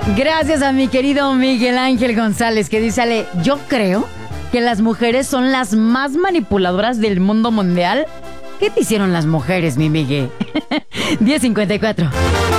Gracias a mi querido Miguel Ángel González, que dice, Ale, yo creo que las mujeres son las más manipuladoras del mundo mundial. ¿Qué te hicieron las mujeres, mi Miguel? 10:54.